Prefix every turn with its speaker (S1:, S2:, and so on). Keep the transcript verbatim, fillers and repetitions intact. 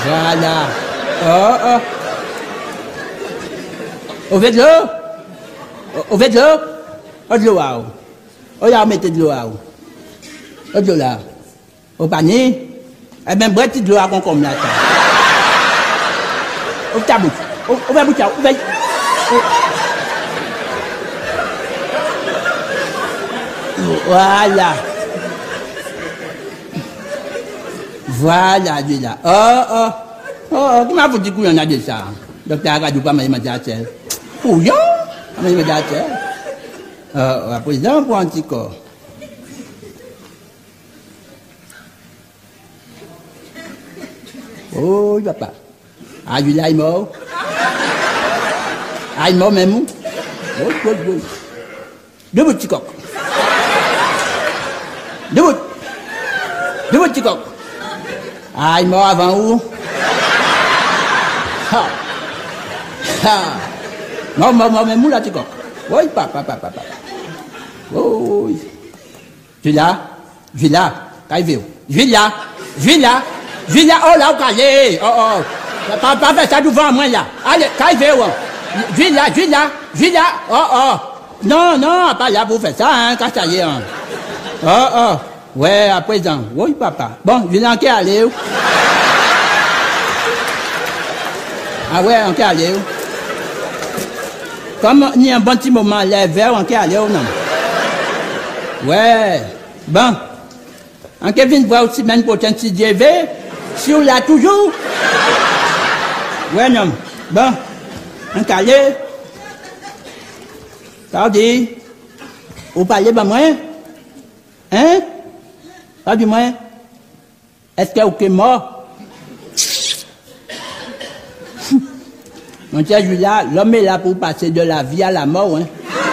S1: Voilà. Oh, oh. Au fait de l'eau? Au fait de l'eau? Au de l'eau, oh, là, mettez de l'eau, au de l'eau, là. Au panier? Eh bien, bref, de l'eau, à comme là. Au tabou. Au va boucher, au va. Voilà. Voilà, lui là. Oh, oh. Oh, comment vous dites qu'on a dit ça? Docteur Agadou, pas mal immédiateur. Pouillon? Pas mal immédiateur. Euh, président, pour un petit corps. Oh, il va pas. Ah, lui là, il est mort. Ah, il est mort même. Oh, oh, oh. Deux bouts de petit coq. Deux bouts. Deux bouts de petit coq. Ah, il est mort avant où? Ah. Ah. Non, non, non, mais moula, tu coq. Oui, papa, papa, papa. Oui. Tu là? Je suis là. Qu'est-ce je suis là. Je suis là. Je suis là. Oh, là, au calé. Oh, oh. Pas, pas faire ça devant moi, là. Allez, qu'est-ce je suis là, je suis là. Je suis là. Oh, oh. Non, non, pas là pour faire ça, hein, quand ça y est, hein. Oh, oh. Ouais, à présent. Oui, papa. Bon, je viens en aller où? Ah ouais, en aller où? Comme il y a un bon petit moment, les verres, en aller où, non? Ouais. Bon. En Kevin voit aussi même pour un petit J V, si on l'a toujours. Ouais, non. Bon. En aller. Ça dit, vous parlez de moi? Hein? Pas du moins. Est-ce que vous êtes mort? Mon cher Julia, l'homme est là pour passer de la vie à la mort, hein?